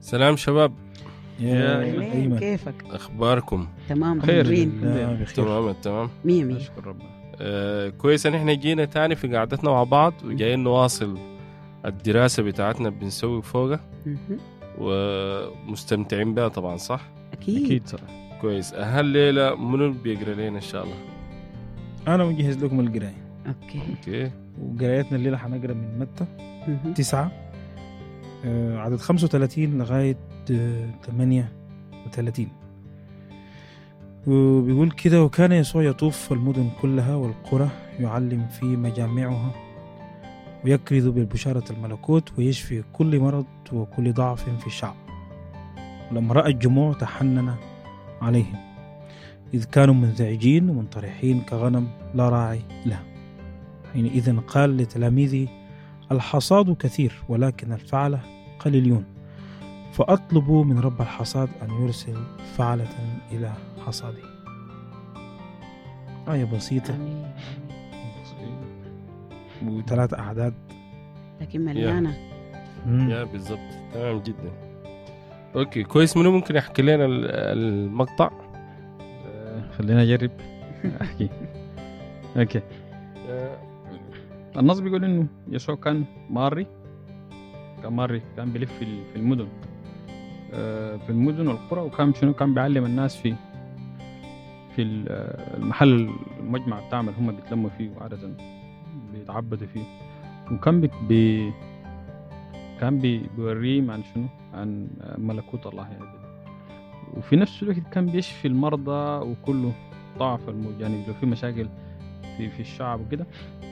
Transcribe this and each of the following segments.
سلام شباب. يا أيمن كيفك؟ أخباركم؟ تمام خير تمام مية مية. أشكر ربنا. كويس ان احنا جينا تاني في قعدتنا مع بعض وجايين نواصل الدراسة بتاعتنا بنسوي فوقها ومستمتعين بها طبعا، صح؟ أكيد صح. كويس. هالليلة منو بيقرأ لنا إن شاء الله؟ أنا مجهز لكم القراية. أوكي. وقرايتنا الليلة حنقرأ من متى 9 عدد 35 لغاية 38. وبيقول كده: وكان يسوع يطوف المدن كلها والقرى يعلم في مجامعها ويكرز بالبشارة الملكوت ويشفي كل مرض وكل ضعف في الشعب. ولما رأى الجموع تحنن عليهم إذ كانوا منزعجين ومنطرحين كغنم لا راعي لها. حينئذ قال لتلاميذه: الحصاد كثير ولكن الفعلة قليلون، فأطلبوا من رب الحصاد أن يرسل فعلة إلى حصاده. آية بسيطة و3 أعداد لكن مليانة. يا بالضبط، تمام جدا. أوكي كويس. منو ممكن يحكي لنا المقطع؟ خلينا أجرب أحكي. أوكي. النص بيقول إنه يسوع كان ماري كان بيلف في المدن، في المدن والقرى، وكان كان بيعلم الناس في المحل المجمع بتاعمل هم بيتلموا فيه وعادة بيتعبدوا فيه. وكان كان بيوريهم عن شنو، عن ملكوت الله يعني. وفي نفس الوقت كان بيشفي المرضى وكله ضعف يعني لو في مشاكل في الشعب وكده.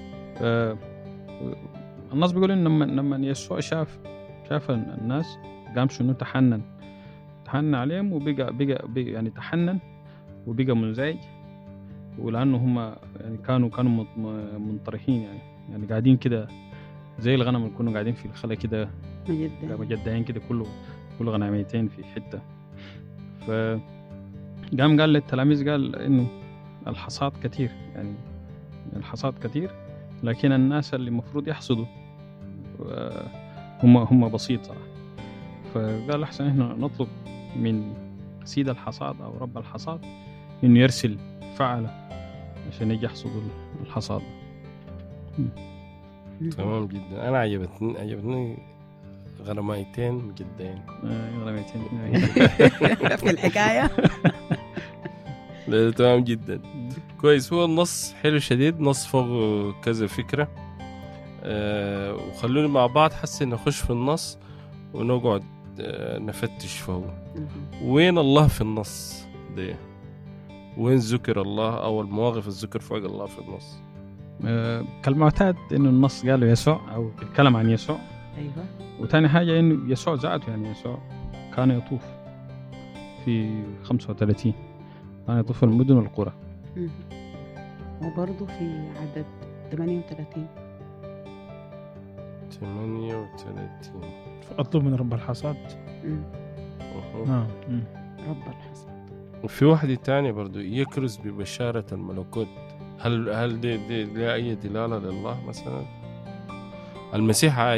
الناس بيقول إن لما يسوع شاف الناس قام شنو تحنن عليهم وبقى يعني تحنن وبقى منزعج، ولأنه هم يعني كانوا منطرحين يعني قاعدين كده زي الغنم اللي كانوا قاعدين في الخلا كده مجدعين كده، كل غنميتين في حتة. فقام قال للتلاميذ، قال إنه الحصاد كتير، يعني الحصاد كتير لكن الناس اللي مفروض يحصدوا هم بسيطة. فقال أحسن إحنا نطلب من سيد الحصاد أو رب الحصاد إنه يرسل فعلة عشان يجي يحصدوا الحصاد. تمام جدا. أنا عجبتني غرمايتين مجدين. غرمايتين في الحكاية. لا تمام جدا. كويس. هو النص حلو شديد، نص فوق كذا فكرة. وخلوني مع بعض حسي نخش في النص ونقعد نفتش فوق وين الله في النص ده، وين ذكر الله أو المواقف الذكر فوق الله في النص. كالمعتاد إنه النص قالوا يسوع أو الكلام عن يسوع. أيوة. وتاني حاجة إنه يسوع ذاته، يعني يسوع كان يطوف في 35، كان يطوف المدن والقرى. وبرضه في عدد 38 فأطلب من رب الحصاد. رب الحصاد. وفي واحد تاني برضو يكرز ببشارة الملكوت. هل دي أي دلالة لله مثلا؟ المسيح